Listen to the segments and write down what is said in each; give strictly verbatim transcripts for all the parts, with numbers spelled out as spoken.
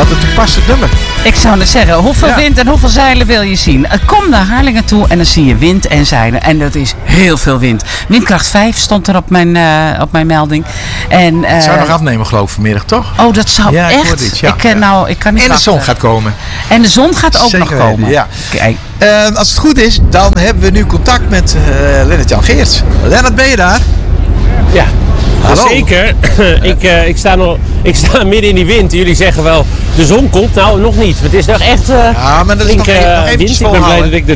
Wat een toepasselijk nummer. Ik zou net zeggen, hoeveel Ja. wind en hoeveel zeilen wil je zien? Uh, Kom naar Harlingen toe en dan zie je wind en zeilen. En dat is heel veel wind. Windkracht vijf stond er op mijn, uh, op mijn melding. En, uh, Het zou nog afnemen geloof ik vanmiddag, toch? Oh, dat zou Ja, ik echt. hoorde iets, ja. ik, uh, nou, ik kan niet En de wachten. zon gaat komen. En de zon gaat ook Zeker nog komen. weten, ja. Kijk. Uh, als het goed is, dan hebben we nu contact met uh, Lennart-Jan Geerts. Lennart, ben je daar? Ja, Hallo. zeker. ik, uh, ik, sta nog, ik sta midden in die wind. Jullie zeggen wel, de zon komt. Nou, nog niet. Het is nog echt uh, Ja, maar dat is nog, flink, even, uh, nog eventjes wind. Ik ben blij volhouden. dat ik de...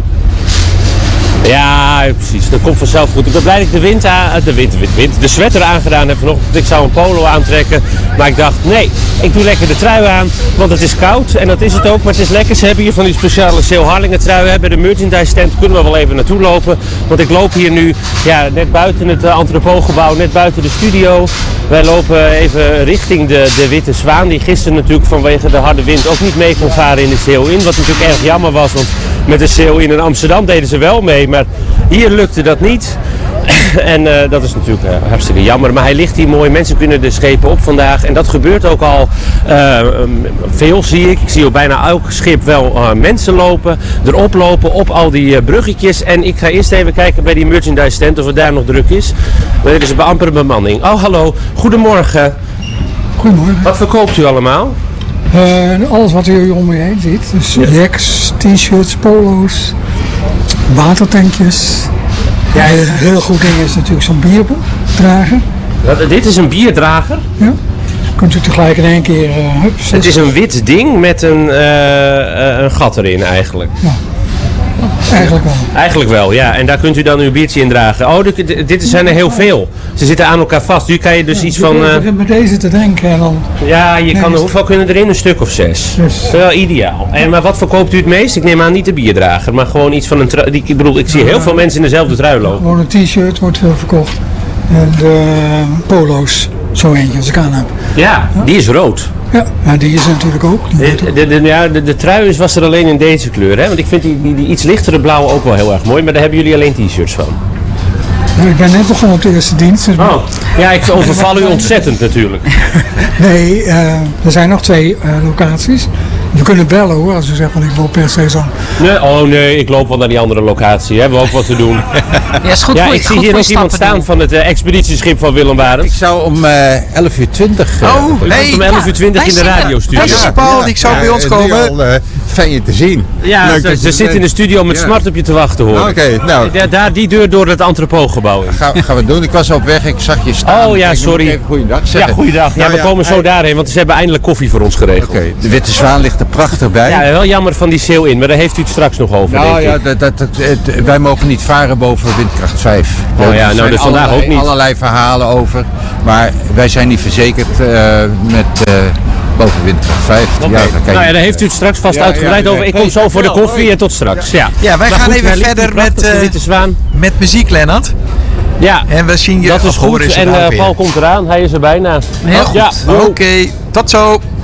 Ja, precies. Dat komt vanzelf goed. Ik ben blij dat ik de wind, aan, de, wind, wind, wind, de sweater aangedaan heb vanochtend. Ik zou een polo aantrekken. Maar ik dacht, nee, ik doe lekker de trui aan. Want het is koud. En dat is het ook. Maar het is lekker. Ze hebben hier van die speciale Seel Harlingen truien. Bij de merchandise stand kunnen we wel even naartoe lopen. Want ik loop hier nu ja, net buiten het uh, entrepotgebouw. Net buiten de studio. Wij lopen even richting de, de Witte Zwaan. Die gisteren natuurlijk vanwege de harde wind ook niet mee kon varen in de Seel in. Wat natuurlijk erg jammer was. Want met de Seel in in Amsterdam deden ze wel mee. Maar hier lukte dat niet. En uh, dat is natuurlijk uh, hartstikke jammer. Maar hij ligt hier mooi. Mensen kunnen de schepen op vandaag. En dat gebeurt ook al uh, veel, zie ik. Ik zie op bijna elk schip wel uh, mensen lopen. Erop lopen op al die uh, bruggetjes. En ik ga eerst even kijken bij die merchandise stand of het daar nog druk is. Maar dit is een beampere bemanning. Oh, hallo. Goedemorgen. Goedemorgen. Wat verkoopt u allemaal? Uh, alles wat u om u heen ziet. Dus jacks, t-shirts, polo's, watertankjes. Ja, een heel goed ding is natuurlijk zo'n bierdrager. Wat, dit is een bierdrager? Ja. Kunt u tegelijk in één keer... Uh, hup, Het is een wit ding met een, uh, een gat erin eigenlijk. Ja. Eigenlijk wel. Eigenlijk wel, ja. En daar kunt u dan uw biertje in dragen. Oh, dit, dit zijn er heel veel. Ze zitten aan elkaar vast. Nu kan je dus ja, iets je van... Je Uh... begint met deze te drinken en dan... Ja, je nee, kan er, hoeveel kunnen erin? Een stuk of zes. Zes. Dat is wel ideaal. En, maar wat verkoopt u het meest? Ik neem aan niet de bierdrager, maar gewoon iets van een trui. Die, ik bedoel, ik zie heel veel mensen in dezelfde trui lopen. Gewoon een t-shirt wordt veel verkocht. En de polo's, zo eentje als ik aan heb. Ja, die is rood. Ja, ja die is er natuurlijk ook. Die De, de, de, ja, de, de trui is, was er alleen in deze kleur, hè? Want ik vind die, die, die iets lichtere blauwe ook wel heel erg mooi, maar daar hebben jullie alleen t-shirts van. Nou, ik ben net begonnen op de eerste dienst. Dus Oh, ja, ik overval u ontzettend natuurlijk. Nee, uh, er zijn nog twee uh, locaties. We kunnen bellen hoor, als u zegt van ik wil per se zo. Nee, oh nee, ik loop wel naar die andere locatie. Hebben we ook wat te doen. Ja, is goed Ja, voor, ik zie goed hier voor ook iemand stappen staan doen. van het uh, expeditieschip van Willem Barends. Ik zou om uh, elf uur twintig... Uh, Oh, Hey, hey. om elf uur twintig wij in de zitten- radiostudio. Dat is Paul, die zou bij ons nu komen. al, uh, fijn je te zien. Ja, Leuk ze, dat ze je zit in de studio met Ja. smart op je te wachten hoor. Oké, nou, Ja, daar die deur door het entrepotgebouw in. gaan, gaan we doen. Ik was op weg, ik zag je staan. Oh ja, Ik moet sorry. Even goeiedag Ja, zeggen. goeiedag. Ja, Nou we komen zo hey. daarheen, want ze hebben eindelijk koffie voor ons geregeld. Oké, de Witte Zwaan ligt er prachtig bij. Ja, wel jammer van die sale in, maar daar heeft u het straks nog over, Nou denk ja, ik. dat, dat, dat, het- wij mogen niet varen boven windkracht vijf. Oh ja, Er nou, zijn dus vandaag allerlei, ook niet. allerlei verhalen over. Maar wij zijn niet verzekerd uh, met uh, boven windkracht vijf. Oké. Ja, daar kan je Nou ja, niet. daar heeft u het straks vast Ja, uitgebreid ja, over. ja. Ik kom zo voor de Hey, koffie en tot straks. Ja, Ja, wij Maar gaan goed, even daar ligt die verder met, prachtige uh, Witte Zwaan. met muziek, Lennart. Ja, En we zien je dat is of horen goed. je En daar uh, weer. Paul komt eraan, hij is er bijna. Heel goed. Ja, Oké, tot zo.